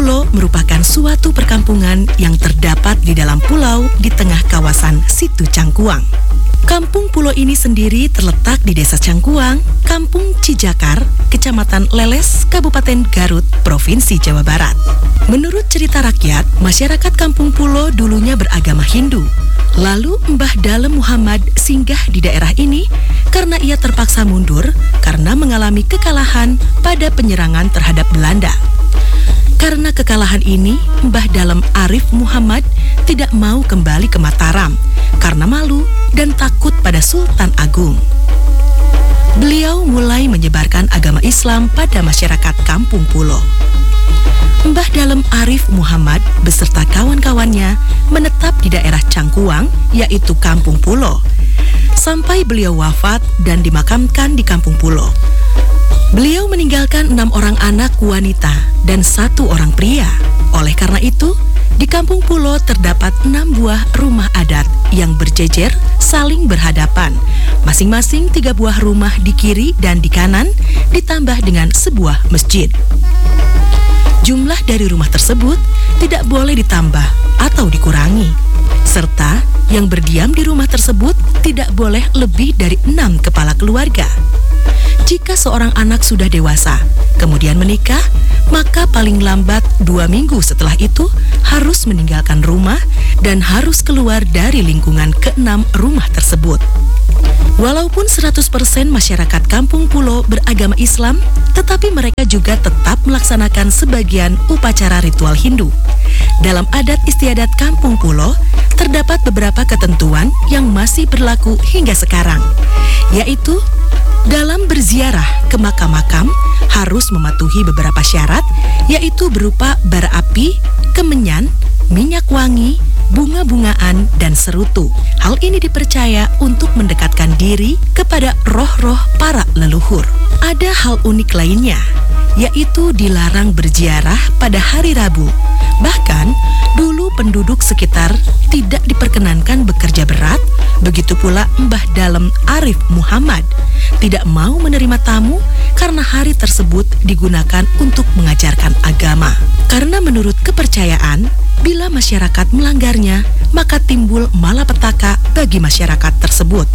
Pulo merupakan suatu perkampungan yang terdapat di dalam pulau di tengah kawasan Situ Cangkuang. Kampung Pulo ini sendiri terletak di Desa Cangkuang, Kampung Cijakar, Kecamatan Leles, Kabupaten Garut, Provinsi Jawa Barat. Menurut cerita rakyat, masyarakat Kampung Pulo dulunya beragama Hindu. Lalu Mbah Dalem Muhammad singgah di daerah ini karena ia terpaksa mundur karena mengalami kekalahan pada penyerangan terhadap Belanda. Karena kekalahan ini, Mbah Dalem Arif Muhammad tidak mau kembali ke Mataram karena malu dan takut pada Sultan Agung. Beliau mulai menyebarkan agama Islam pada masyarakat Kampung Pulo. Mbah Dalem Arif Muhammad beserta kawan-kawannya menetap di daerah Cangkuang, yaitu Kampung Pulo, sampai beliau wafat dan dimakamkan di Kampung Pulo. Beliau meninggalkan 6 orang anak wanita dan 1 orang pria. Oleh karena itu, di Kampung Pulo terdapat 6 buah rumah adat yang berjejer saling berhadapan. Masing-masing 3 buah rumah di kiri dan di kanan, ditambah dengan sebuah masjid. Jumlah dari rumah tersebut tidak boleh ditambah atau dikurangi, serta yang berdiam di rumah tersebut tidak boleh lebih dari 6 kepala keluarga. Jika seorang anak sudah dewasa, kemudian menikah, maka paling lambat 2 minggu setelah itu harus meninggalkan rumah dan harus keluar dari lingkungan ke-6 rumah tersebut. Walaupun 100% masyarakat Kampung Pulo beragama Islam, tetapi mereka juga tetap melaksanakan sebagian upacara ritual Hindu. Dalam adat istiadat Kampung Pulo, terdapat beberapa ketentuan yang masih berlaku hingga sekarang, yaitu dalam berziarah ke makam-makam harus mematuhi beberapa syarat, yaitu berupa bara api, kemenyan, minyak wangi, bunga-bungaan, dan serutu. Hal ini dipercaya untuk mendekatkan diri kepada roh-roh para leluhur. Ada hal unik lainnya, yaitu dilarang berziarah pada hari Rabu. Bahkan, dulu penduduk sekitar tidak diperkenankan bekerja berat, begitu pula Mbah Dalem Arif Muhammad tidak mau menerima tamu karena hari tersebut digunakan untuk mengajarkan agama. Karena menurut kepercayaan, bila masyarakat melanggarnya, maka timbul malapetaka bagi masyarakat tersebut.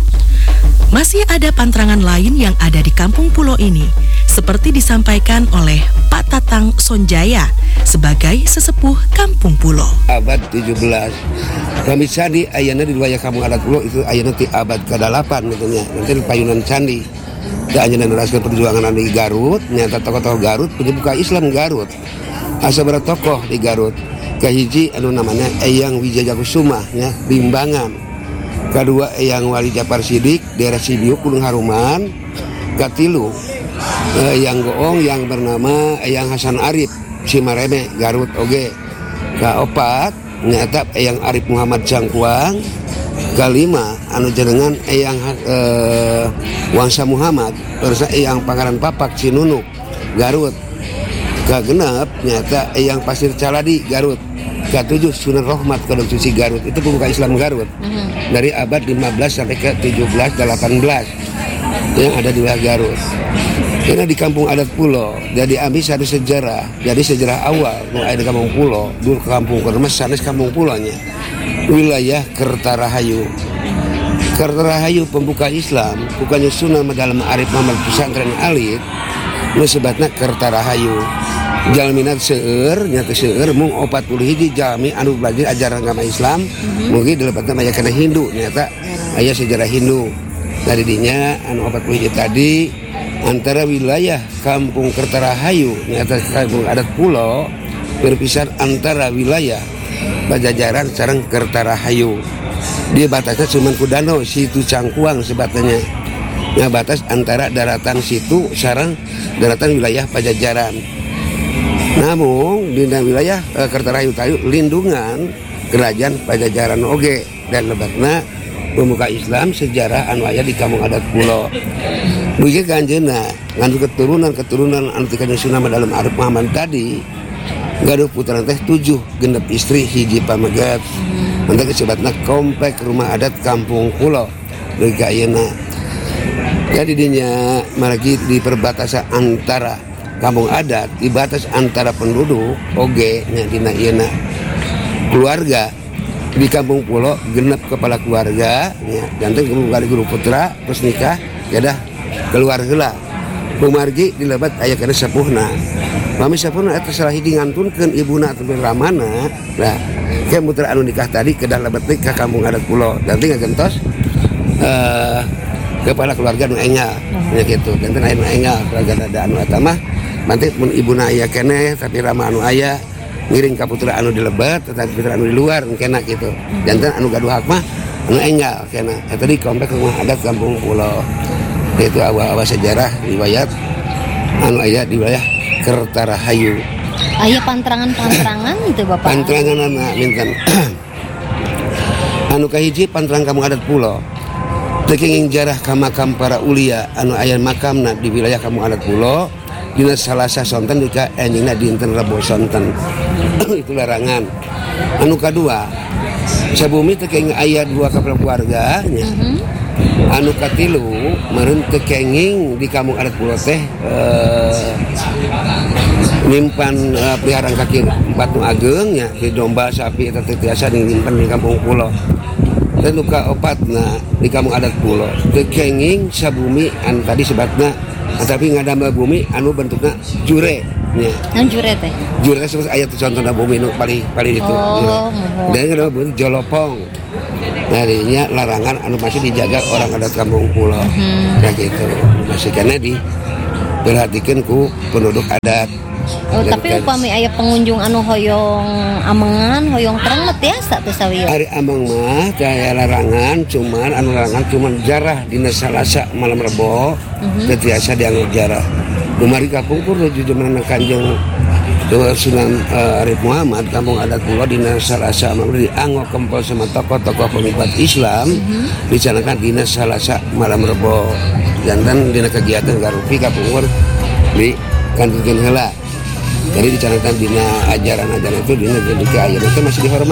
Masih ada pantrangan lain yang ada di Kampung Pulo ini, seperti disampaikan oleh Pak Tatang Sonjaya sebagai sesepuh Kampung Pulo. Abad 17, kami candi ayana di wilayah Kampung Adat Pulo itu ayana di abad ke-8 katanya. Nanti di payunan candi. Da anjeunna neraskeun perjuangan di Garut, nyata tokoh-tokoh Garut penyebuka Islam Garut. Asa bara tokoh di Garut. Kahiji anu namanya Eyang Wijayakusuma nya Bimbangan. Kedua Eyang Wali Japar Sidik daerah Sibiuk Gunung Haruman. Katilu Eyang Goong yang bernama Eyang Hasan Arif Cimareme Garut oge. Kaopat nyata Eyang Arif Muhammad Cangkuang. Kalima anu jenengan Eyang Wangsa Muhammad terus Eyang Pangaran Papak Cinunuk Garut. Kagenep nyata Eyang Pasir Caladi Garut. Ketujuh Sunan Rohmat Kodok Suci Garut, itu pembuka Islam Garut dari abad 15 sampai ke 17 18 yang ada di wilayah Garut. Karena di Kampung Adat Pulo jadi ambil satu sejarah. Jadi sejarah awal mulai di Kampung Pulo dulu ke Kampung Kermes sanes Kampung Pulonya wilayah Kertarahayu. Kertarahayu pembuka Islam bukannya Sunan Dalem Arif Muhammad Pesantren Alit sebatna Kertarahayu. Jalminat seueur nyata seueur mung 41 jalmi anu belajar ajaran agama Islam mungkin dilepatna aya kana Hindu nyata aya sejarah Hindu. Dari dinya anu 41 tadi antara wilayah Kampung Kertarahayu nyata Kampung Adat Pulo berpisah antara wilayah Pajajaran sareng Kertarahayu. Dia batasnya cuma ku danau Situ Cangkuang sebatanya. Nah batas antara daratan situ sareng daratan wilayah Pajajaran. Namun di wilayah Kertarahayu tayu lindungan kerajaan Pajajaran oge dan lebatna pemuka Islam sejarah anu aya di Kampung Adat Pulo. Beuki kanjeuna nganu keturunan anu ti Sunan Dalem Arif Muhammad tadi gaduh putra teh 7 genep istri hiji pamegat. Mantap sebatna komplek rumah adat Kampung Pulo beuki ayeuna. Jadi dinya margi di perbatasan antara kampung adat di batas antara penduduk oge nya dina ieu keluarga. Di kampung pulo genep kepala keluarga nya janten guru putra terus nikah jadah keluar heula. Pemargi di lebat aya kana sepuhna. Mami sepuhna eta salah hiji ngantunkeun ibuna ataupun ramana. Nah, ke putra anu nikah tadi kedah lebat teh ka kampung adat pulo. Dan tinggal gentos kepala keluarga nu engal nya kitu. Janten aya nu engal keluarga ada anu eta mah nanti mun ibuna aya keneh tapi rama anu aya ngiring ka putra anu di lebat tetapi putra anu di luar kena gitu. Janten anu gaduh hak mah anu engal kena. Eta di komplek rumah adat kampung pulo. Itu awal-awal sejarah riwayat anu aya di wilayah Kertarahayu. Aya pantrangan-pantrangan itu Bapak. Pantrangan minten. Anu kahiji pantrang kampung adat pulo. Teu kenging jarah ka makam para ulia anu aya makamna di wilayah kampung adat pulo. Dina Salasa sonten dika enjingna dinten Rebo sonten. Itu larangan. Anu kadua, sabumi teu kenging aya dua kepala keluarga nya. Anu katilu meureun teu kenging di kampung adat pulo teh nyimpan peliharaan kaki empat nu ageng nya di domba sapi eta teh tiasa nyimpan di kampung pulo. Dan nuka opatna di kampung adat pulo teu kenging sabumi anu tadi sebatna tapi ngadamel bumi anu bentukna jure nya. Jure teh. Jure teh aya contohna bumi nu paling itu. Dan ngadamel bumi jolopong. Darinya larangan anu masih dijaga orang adat kampung pulo. Nah gitu. Masih kena diperhatikan ku penduduk adat. Oh, tapi upami aya pengunjung anu hoyong amengan, hoyong terang mah tiasa teh sawieu. Hari amang mah kaya larangan, cuman anu larangan cuman jarah dina Salasa malam Rebo. Teu tiasa dianggap jarah. Dumari kapungkur nuju zaman Kanjeng Sunan Arif Muhammad kampung adat pulo dina Salasa malam dianggap kempel sama tokoh-tokoh pemimpin Islam dicanakan dina Salasa malam Rebo. Jantan dina kegiatan garupi kapungkur di kantunkeun heula. Jadi dicanangkan dina ajaran-ajaran itu dina jadi ayeuna teh masih dihormati.